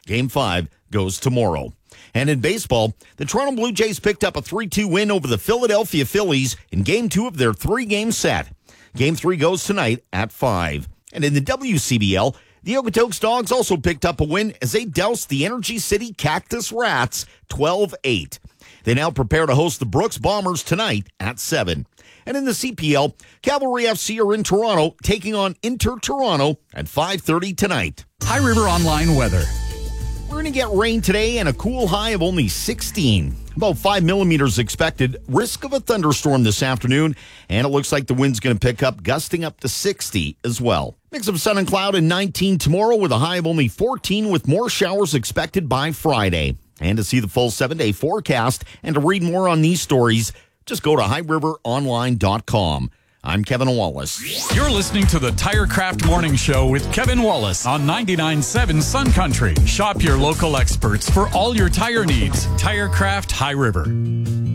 Game 5 goes tomorrow. And in baseball, the Toronto Blue Jays picked up a 3-2 win over the Philadelphia Phillies in Game 2 of their 3-game set. Game 3 goes tonight at 5. And in the WCBL, the Okotoks Dogs also picked up a win as they doused the Energy City Cactus Rats 12-8. They now prepare to host the Brooks Bombers tonight at 7. And in the CPL, Cavalry FC are in Toronto, taking on Inter Toronto at 5:30 tonight. High River Online weather. We're going to get rain today and a cool high of only 16. About 5 millimeters expected. Risk of a thunderstorm this afternoon. And it looks like the wind's going to pick up, gusting up to 60 as well. Mix of sun and cloud and 19 tomorrow with a high of only 14 with more showers expected by Friday. And to see the full 7-day forecast and to read more on these stories, just go to highriveronline.com. I'm Kevin Wallace. You're listening to the TireCraft Morning Show with Kevin Wallace on 99.7 Sun Country. Shop your local experts for all your tire needs. TireCraft High River.